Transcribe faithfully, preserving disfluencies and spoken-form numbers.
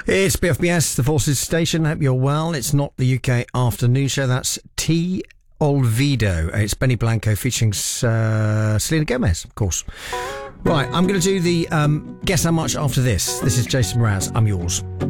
It's B F B S, the Forces Station. Hope you're well. It's not the U K afternoon show. That's T. Olvido. It's Benny Blanco featuring uh, Selena Gomez, of course. Right, I'm going to do the um, Guess How Much after this. This is Jason Mraz. I'm yours.